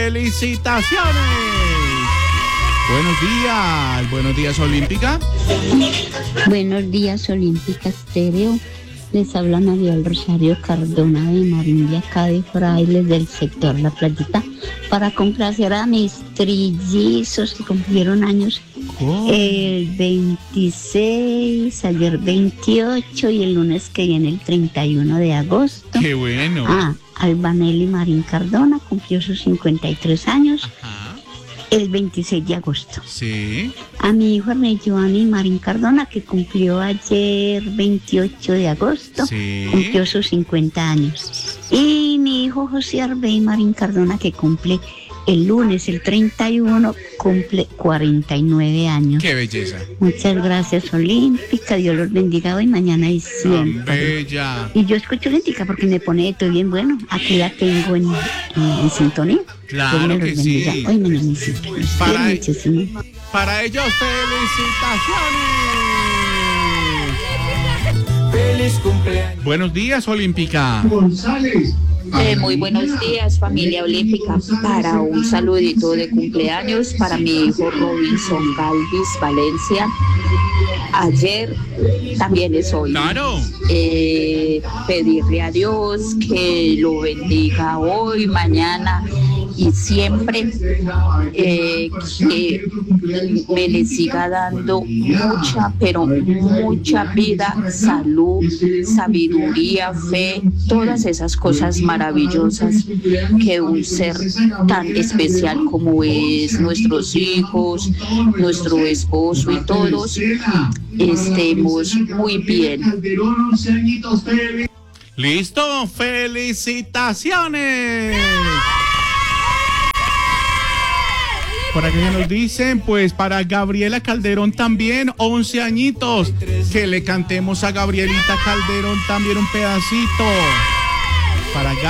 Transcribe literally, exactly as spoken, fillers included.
felicitaciones. Buenos días, buenos días, Olímpica. Buenos días, Olímpica Estéreo. Les habla María del Rosario Cardona de Marín de acá de Frailes del sector La Playita para complacer a mis trillizos que cumplieron años oh. el veintiséis, ayer veintiocho y el lunes que viene el treinta y uno de agosto. ¡Qué bueno! Ah, Albanelli Marín Cardona cumplió sus cincuenta y tres años. Ajá. El veintiséis de agosto. Sí. A mi hijo Rey Giovanni Marín Cardona, que cumplió ayer veintiocho de agosto, sí. cumplió sus cincuenta años. Y mi hijo José Arbey Marín Cardona, que cumple el lunes, el treinta y uno, cumple cuarenta y nueve años. ¡Qué belleza! Muchas gracias, Olímpica. Dios los bendiga hoy, mañana y siempre. ¡Tan bella! Y yo escucho Olímpica porque me pone de todo bien bueno. Aquí la tengo en, en, en sintonía. Claro que sí. Hoy, mañana y siempre. Para, para ellos, felicitaciones. ¡Feliz cumpleaños! Buenos días, Olímpica. González. Eh, muy buenos días, familia Olímpica. Para un saludito de cumpleaños para mi hijo Robinson Galvis Valencia. Ayer también es hoy. Claro. Eh, pedirle a Dios que lo bendiga hoy, mañana y siempre, eh, que me le siga dando mucha, pero mucha vida, salud, sabiduría, fe, todas esas cosas maravillosas que un ser tan especial como es nuestros hijos, nuestro esposo y todos estemos muy bien. Listo, felicitaciones. Por acá nos dicen, pues para Gabriela Calderón también, once añitos. Que le cantemos a Gabrielita Calderón también un pedacito. Para